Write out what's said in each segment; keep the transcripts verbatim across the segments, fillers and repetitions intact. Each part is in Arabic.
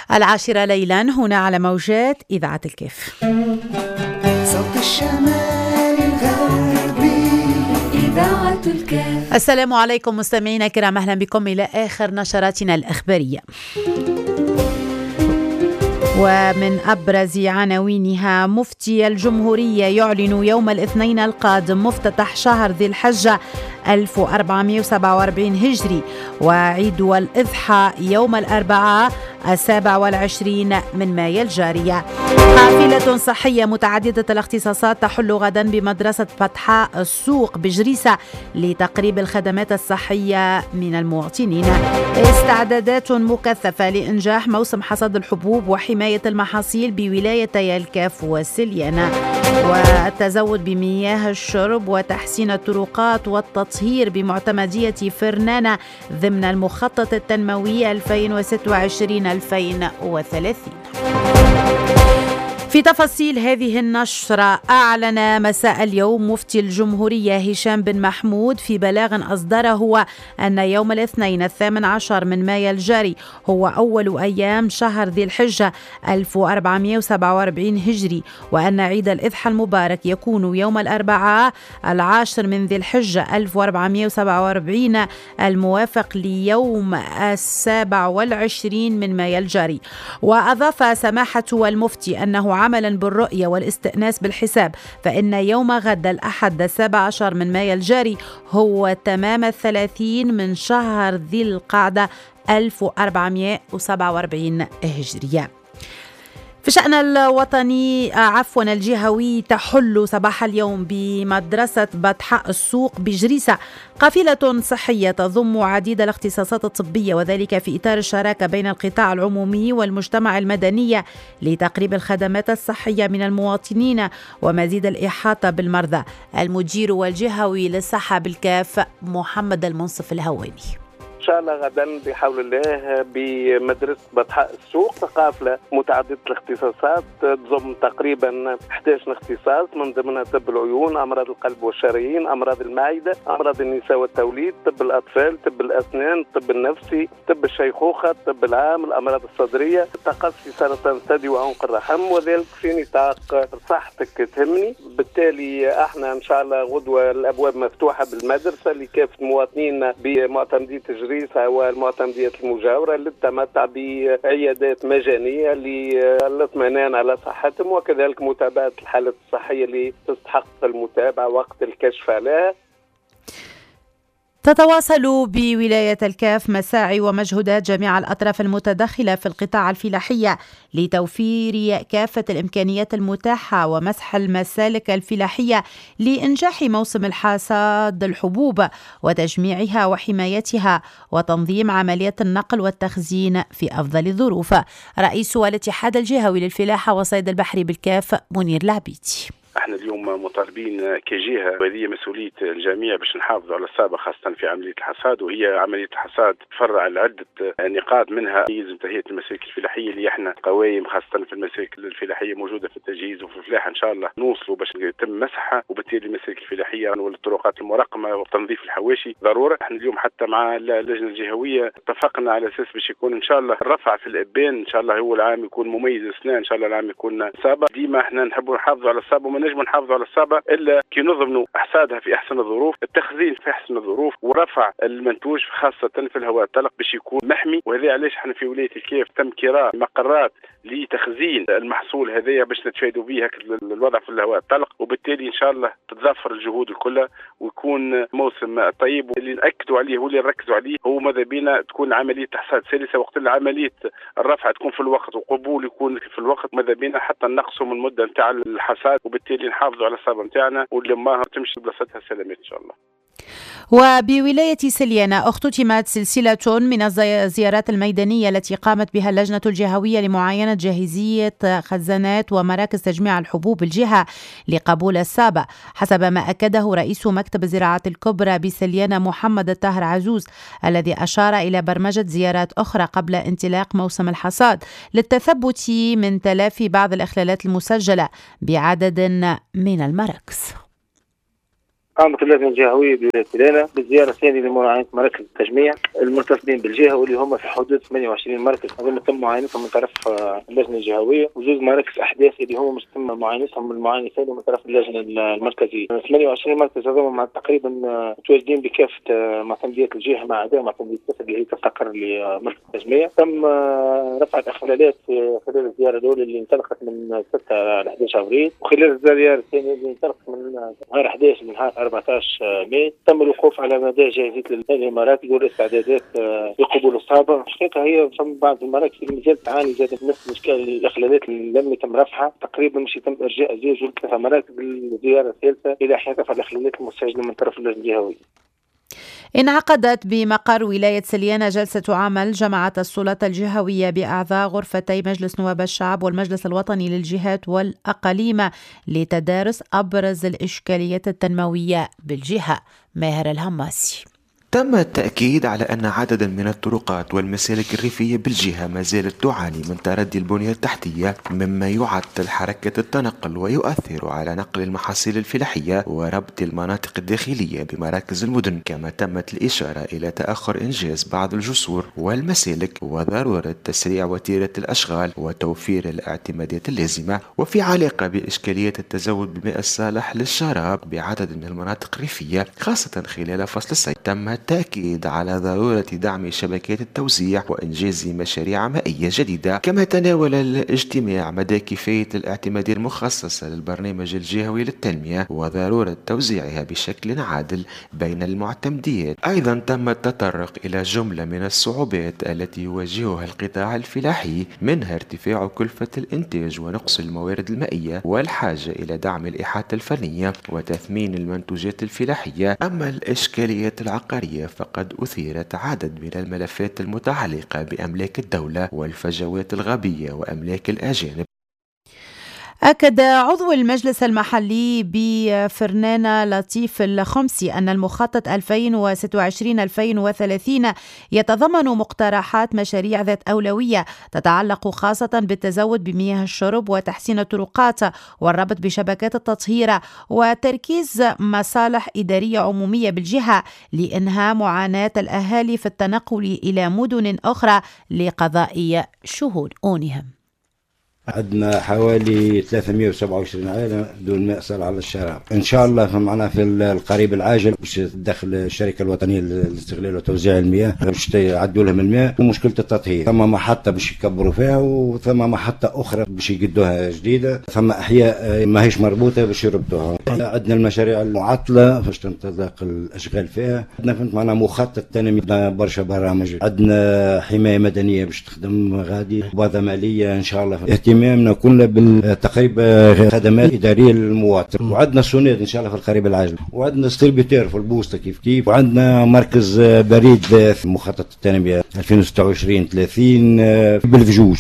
العاشرة ليلا هنا على موجات إذاعة الكيف. صوت الشمال الغربي إذاعة الكيف. السلام عليكم مستمعينا الكرام، أهلا بكم إلى آخر نشراتنا الإخبارية. ومن أبرز عناوينها: مفتي الجمهورية يعلن يوم الاثنين القادم مفتتح شهر ذي الحجة ألف وأربعمائة وسبعة وأربعين هجري، وعيد الأضحى يوم الأربعاء السابع والعشرين من مايو الجارية. حافلة صحية متعددة الاختصاصات تحل غدا بمدرسة فتحاء السوق بجريسة لتقريب الخدمات الصحية من المواطنين. استعدادات مكثفة لإنجاح موسم حصاد الحبوب وحماية المحاصيل بولايتي الكاف وسليانة. والتزود بمياه الشرب وتحسين الطرقات والتطهير بمعتمدية فرنانة ضمن المخطط التنموي ألفين وستة وعشرين ألفين وثلاثين. في تفاصيل هذه النشرة، أعلن مساء اليوم مفتي الجمهورية هشام بن محمود في بلاغ أصدره أن يوم الاثنين الثامن عشر من مايو الجاري هو أول أيام شهر ذي الحجة ألف وأربعمائة وسبعة وأربعين هجري، وأن عيد الأضحى المبارك يكون يوم الأربعاء العاشر من ذي الحجة ألف وأربعمائة وسبعة وأربعين الموافق ليوم السابع والعشرين من مايو الجاري. وأضاف سماحة المفتي أنه عملا بالرؤية والاستئناس بالحساب، فإن يوم غد الأحد السابع عشر من مايو الجاري هو تمام الثلاثين من شهر ذي القعدة ألف وأربعمائة وسبعة وأربعين هجرية. في شأن الوطني عفوا الجهوي، تحل صباح اليوم بمدرسة فتحاء السوق بجريسة قافلة صحية تضم عديد الاختصاصات الطبية، وذلك في إطار الشراكة بين القطاع العمومي والمجتمع المدني لتقريب الخدمات الصحية من المواطنين ومزيد الإحاطة بالمرضى. المدير والجهوي للصحة بالكاف محمد المنصف الهواني. إن شاء الله غدا بحول الله بمدرسة فتحاء السوق قافلة متعددة الاختصاصات تضم تقريبا إحدى عشر اختصاص، من ضمنها طب العيون، أمراض القلب والشرايين، أمراض المعدة، أمراض النساء والتوليد، طب الأطفال، طب الأسنان، طب النفسي، طب الشيخوخة، طب العام، الأمراض الصدرية، تخصص سرطان الثدي وعنق الرحم، وذلك في نطاق صحتك تهمني. بالتالي احنا إن شاء الله غدوة الأبواب مفتوحة بالمدرسة لكافة المواطنين بمعتمدية تجريسة والمعتمديات المجاورة للتمتع بعيادات مجانية للاطمئنان على صحتهم، وكذلك متابعة الحالة الصحية اللي تستحق المتابعة وقت الكشف عليها. تتواصل بولاية الكاف مساعي ومجهودات جميع الأطراف المتدخلة في القطاع الفلاحي لتوفير كافة الإمكانيات المتاحة ومسح المسالك الفلاحية لإنجاح موسم الحصاد الحبوب وتجميعها وحمايتها وتنظيم عملية النقل والتخزين في أفضل الظروف. رئيس الاتحاد الجهوي للفلاحة والصيد البحري بالكاف منير العبيدي: احنا اليوم مطالبين كجهه، وهذه مسؤوليه الجميع باش نحافظوا على السابق خاصه في عمليه الحصاد، وهي عمليه الحصاد تفرع لعده نقاط، منها يلزم تهيئه المسالك الفلاحيه اللي احنا قوائم خاصه في المسالك الفلاحيه موجوده في التجهيز وفي الفلاحه، ان شاء الله نوصلوا باش يتم مسحها، وبالتالي المسالك الفلاحيه والطرقات المرقمه وتنظيف الحواشي ضروره. احنا اليوم حتى مع اللجنه الجهويه اتفقنا على اساس باش يكون ان شاء الله الرفع في الابان، ان شاء الله هو العام يكون مميز السنه، ان شاء الله العام يكون سابق. ديما احنا نحبوا نحافظوا على السابق، وما نجم نحافظوا على السابق الا كي نضمنوا احصادها في احسن الظروف، التخزين في احسن الظروف، ورفع المنتوج خاصه في الهواء الطلق باش يكون محمي. وهذا علاش احنا في ولايه الكيف تم كراء مقرات لتخزين المحصول هذايا باش نتفادوا به الوضع في الهواء الطلق، وبالتالي ان شاء الله تتضافر الجهود الكلها ويكون موسم طيب. واللي ناكدوا عليه واللي نركزوا عليه هو ماذا بينا تكون عمليه حصاد سلسه، وقت عمليه الرفع تكون في الوقت وقبول يكون في الوقت، ماذا بينا حتى نقصوا من المده نتاع الحصاد، وبالتالي نحافظوا على الصابه نتاعنا ولما تمشي بلاصتها سلامات ان شاء الله. وبولاية سليانة اختتمت سلسلة من الزيارات الميدانية التي قامت بها اللجنة الجهوية لمعاينة جاهزية خزانات ومراكز تجميع الحبوب الجهة لقبول السابة، حسب ما أكده رئيس مكتب الزراعة الكبرى بسليانة محمد الطاهر عزوز، الذي أشار إلى برمجة زيارات أخرى قبل انطلاق موسم الحصاد للتثبت من تلافي بعض الإخلالات المسجلة بعدد من المراكز. قامت اللجنة الجهوية بولاية بالزيارة الثانية لمعاينة مراكز التجميع المرتبطين بالجهة واللي هم في حدود ثمانية وعشرين مركز، هذول تم معاينتهم من طرف اللجنة الجهوية، وجوز مراكز أحداث اللي هم مش تم معاينتهم المعاينة الثانية من طرف اللجنة المركزية. ثمانية وعشرين مركز هذول مع تقريبا متواجدين بكافة معتمديات الجهة ما عدا معتمدية اللي هي تستقر لمركز التجميع. تم رفع الإخلالات خلال الزيارة الأولى اللي انطلقت من ستة إلى أحد عشر أبريل، وخلال الزيارة الثانية اللي انطلقت من نهار أحد عشر لنهار أربعة عشر ماي تم الوقوف على مدى جاهزية هذه المراكز والاستعدادات لقبول الصابة. الحقيقة هي ثم بعض المراكز اللي مازالت تعاني زادت نفس مشكلة الإخلالات اللي لم يتم رفعها، تقريبا مش يتم إرجاء زوج ولا ثلاث مراكز للزيارة الثالثة إلى حين رفع الإخلالات المستجدة من طرف اللجنة الجهوية. انعقدت بمقر ولاية سليانة جلسة عمل جمعت السلطات الجهوية بأعضاء غرفتي مجلس نواب الشعب والمجلس الوطني للجهات والأقاليم لتدارس أبرز الإشكاليات التنموية بالجهة. ماهر الهماسي. تم التأكيد على أن عددا من الطرقات والمسالك الريفية بالجهة ما زالت تعاني من تردي البنية التحتية، مما يعطل حركة التنقل ويؤثر على نقل المحاصيل الفلاحية وربط المناطق الداخلية بمراكز المدن. كما تمت الإشارة إلى تأخر إنجاز بعض الجسور والمسالك وضرورة تسريع وتيرة الأشغال وتوفير الاعتمادات اللازمة. وفي علاقة بإشكالية التزود بالماء الصالح للشراب بعدد من المناطق الريفية خاصة خلال فصل الصيف، تم التأكيد على ضرورة دعم شبكات التوزيع وإنجاز مشاريع مائية جديدة. كما تناول الاجتماع مدى كفاية الاعتمادية المخصصة للبرنامج الجهوي للتنمية وضرورة توزيعها بشكل عادل بين المعتمديات. أيضا تم التطرق إلى جملة من الصعوبات التي يواجهها القطاع الفلاحي، منها ارتفاع كلفة الإنتاج ونقص الموارد المائية والحاجة إلى دعم الإحاطة الفنية وتثمين المنتوجات الفلاحية. أما الإشكاليات العقارية فقد أثيرت عدد من الملفات المتعلقة بأملاك الدولة والفجوات الغبية وأملاك الأجانب. أكد عضو المجلس المحلي بفرنانا لطيف الخمسي أن المخطط ألفين وستة وعشرين ألفين وثلاثين يتضمن مقترحات مشاريع ذات أولوية تتعلق خاصة بالتزود بمياه الشرب وتحسين الطرقات والربط بشبكات التطهير وتركيز مصالح إدارية عمومية بالجهة لإنهاء معاناة الأهالي في التنقل إلى مدن أخرى لقضاء شؤونهم. عندنا حوالي ثلاثمئة وسبعة وعشرين عائلة دون ماء صالح على الشراب. إن شاء الله معنا في القريب العاجل باش تدخل الشركة الوطنية لاستغلال وتوزيع المياه باش يعدوا لهم الماء ومشكلة التطهير. ثم محطة باش يكبروا فيها وثم محطة أخرى باش يقدوها جديدة. ثم أحياء ما هيش مربوطة باش يربطوها. عندنا المشاريع المعطلة باش تنطلق الأشغال فيها. عندنا فهمت معنا مخطط تنمية برشا برامج. عندنا حماية مدنية باش تخدم غادي وبعض مالية إن شاء الله. اهتمامنا كلنا بالتقريب خدمات إدارية للمواطن. وعندنا سونيد إن شاء الله في القريب العاجل. وعندنا ستريبيتير في البوسطة كيف كيف. وعندنا مركز بريد في مخطط التنمية ألفين وستة وعشرين ثلاثين بالفجوج.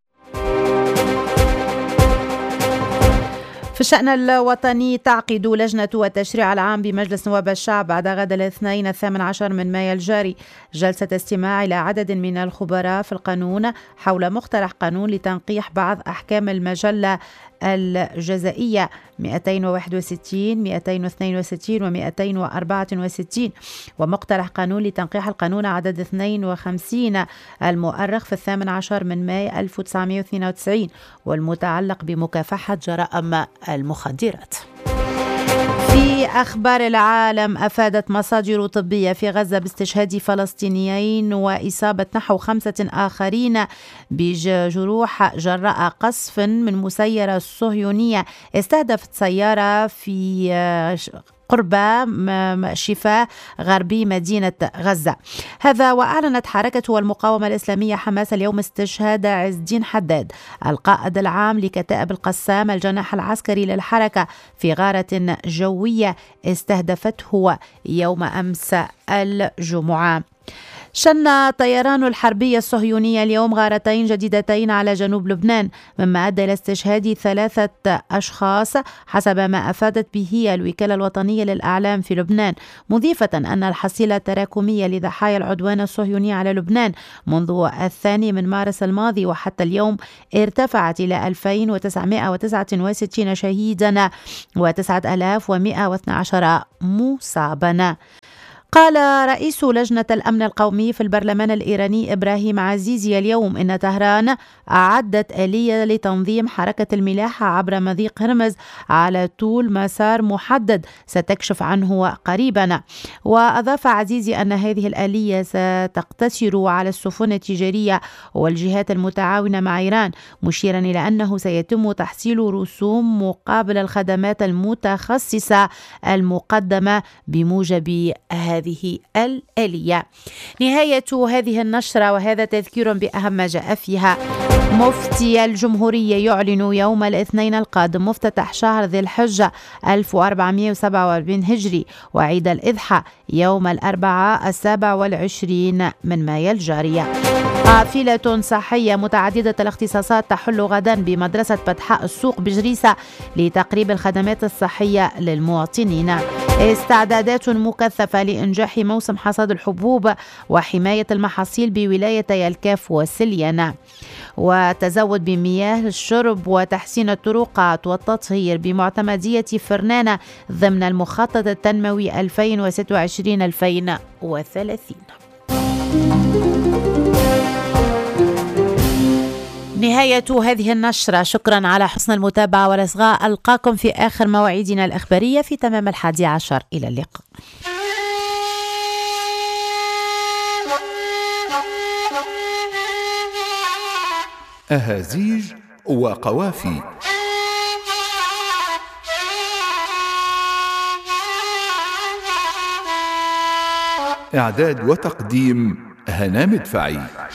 في الشأن الوطني تعقد لجنة التشريع العام بمجلس نواب الشعب بعد غد الاثنين الثامن عشر من مايو الجاري جلسة استماع إلى عدد من الخبراء في القانون حول مقترح قانون لتنقيح بعض أحكام المجلة الجزائية مئتين وواحد وستين مئتين واثنين وستين ومئتين وأربعة وستين ومقترح قانون لتنقيح القانون عدد اثنين وخمسين المؤرخ في الثامن عشر من مايو ألف وتسعمئة واثنين وتسعين والمتعلق بمكافحة جرائم المخدرات. في أخبار العالم، أفادت مصادر طبية في غزة باستشهاد فلسطينيين وإصابة نحو خمسة آخرين بجروح جراء قصف من مسيرة صهيونية استهدفت سيارة في قرب شفاء غربي مدينة غزة. هذا وأعلنت حركة المقاومة الإسلامية حماس اليوم استشهاد عز الدين حداد القائد العام لكتائب القسام الجناح العسكري للحركة في غارة جوية استهدفته يوم أمس الجمعة. شن طيران الحربية الصهيونية اليوم غارتين جديدتين على جنوب لبنان، مما أدى إلى استشهاد ثلاثة أشخاص حسب ما أفادت به الوكالة الوطنية للأعلام في لبنان، مضيفة أن الحصيلة التراكمية لضحايا العدوان الصهيوني على لبنان منذ الثاني من مارس الماضي وحتى اليوم ارتفعت إلى ألفين وتسعمائة وتسعة وستين شهيدا وتسعة آلاف ومائة واثني عشر مصابا. قال رئيس لجنة الأمن القومي في البرلمان الإيراني إبراهيم عزيزي اليوم إن طهران أعدت آلية لتنظيم حركة الملاحة عبر مضيق هرمز على طول مسار محدد ستكشف عنه قريبا. وأضاف عزيزي أن هذه الآلية ستقتصر على السفن التجارية والجهات المتعاونة مع إيران، مشيرا إلى أنه سيتم تحصيل رسوم مقابل الخدمات المتخصصة المقدمة بموجب هذه هذه الآلية. نهاية هذه النشرة وهذا تذكير بأهم ما جاء فيها. مفتي الجمهورية يعلن يوم الاثنين القادم مفتتح شهر ذي الحجة ألف وأربعمائة وسبعة وأربعين هجري وعيد الإضحى يوم الأربعاء السابع والعشرين من مايو الجارية. قافلة صحية متعددة الاختصاصات تحل غدا بمدرسة بتحاء السوق بجريسة لتقريب الخدمات الصحية للمواطنين. استعدادات مكثفة لإنجاح موسم حصاد الحبوب وحماية المحاصيل بولايتي الكاف وسليانة. وتزود بمياه الشرب وتحسين الطرقات والتطهير بمعتمدية فرنانة ضمن المخطط التنموي ألفين وستة وعشرين ألفين وثلاثين. نهاية هذه النشرة. شكرا على حسن المتابعة والإصغاء. ألقاكم في آخر مواعيدنا الإخبارية في تمام الحادي عشر. إلى اللقاء. أهازيج وقوافي. إعداد وتقديم هنا مدفعي.